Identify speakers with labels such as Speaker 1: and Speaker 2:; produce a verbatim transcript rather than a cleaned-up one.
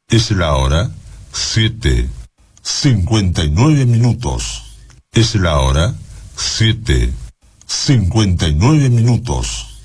Speaker 1: Es la hora siete, cincuenta y nueve minutos. Es la hora siete, cincuenta y nueve minutos.